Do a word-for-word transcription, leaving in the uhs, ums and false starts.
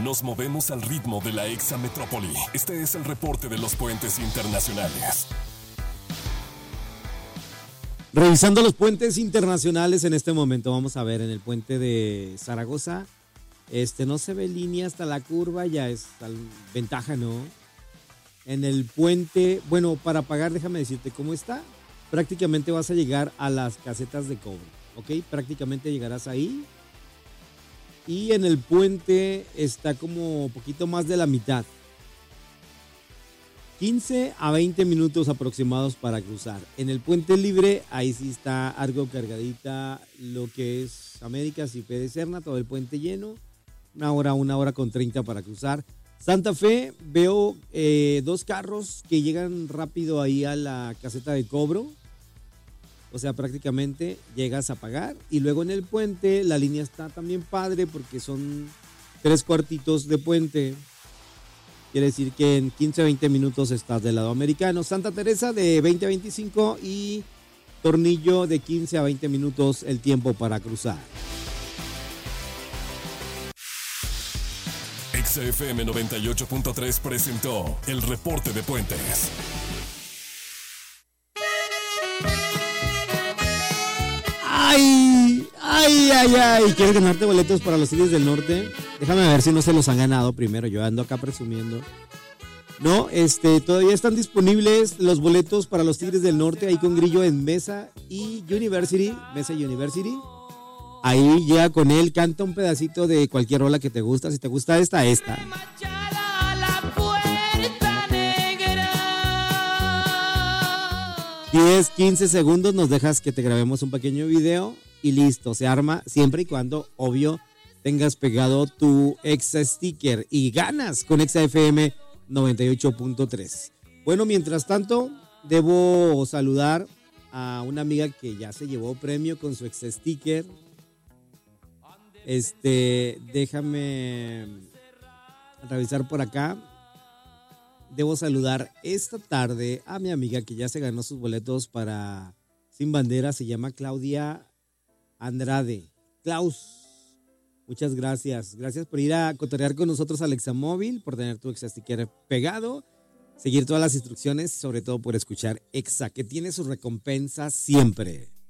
Nos movemos al ritmo de la exametrópoli. Este es el reporte de los puentes internacionales. Revisando los puentes internacionales en este momento, vamos a ver en el puente de Zaragoza, este no se ve línea hasta la curva, ya es tal, ventaja, ¿no? En el puente, bueno, para pagar, déjame decirte cómo está. Prácticamente vas a llegar a las casetas de cobro, ¿ok? Prácticamente llegarás ahí. Y en el puente está como un poquito más de la mitad. quince a veinte minutos aproximados para cruzar. En el puente libre, ahí sí está algo cargadita lo que es Américas y Pérez Serna, todo el puente lleno. Una hora, una hora con treinta para cruzar. Santa Fe, veo eh, dos carros que llegan rápido ahí a la caseta de cobro. O sea, prácticamente llegas a pagar. Y luego en el puente, la línea está también padre porque son tres cuartitos de puente. Quiere decir que en quince a veinte minutos estás del lado americano. Santa Teresa de veinte a veinticinco y Tornillo de quince a veinte minutos el tiempo para cruzar. X F M noventa y ocho punto tres presentó el reporte de puentes. ¡Ay! ¡Ay, ay, ay! ¿Quieres ganarte boletos para los Tigres del Norte? Déjame ver si no se los han ganado primero. Yo ando acá presumiendo. No, este, todavía están disponibles los boletos para los Tigres del Norte ahí con Grillo en Mesa y University. Mesa y University. Ahí llega con él, canta un pedacito de cualquier rola que te gusta. Si te gusta esta, esta. diez, quince segundos nos dejas que te grabemos un pequeño video y listo, se arma siempre y cuando, obvio, tengas pegado tu Exa Sticker y ganas con Exa F M noventa y ocho punto tres. Bueno, mientras tanto, debo saludar a una amiga que ya se llevó premio con su Exa Sticker. Este, déjame revisar por acá. Debo saludar esta tarde a mi amiga que ya se ganó sus boletos para Sin Bandera. Se llama Claudia Andrade. Klaus, muchas gracias. Gracias por ir a cotorrear con nosotros al Examóvil, por tener tu Exa Sticker pegado, seguir todas las instrucciones, sobre todo por escuchar Exa, que tiene su recompensa siempre.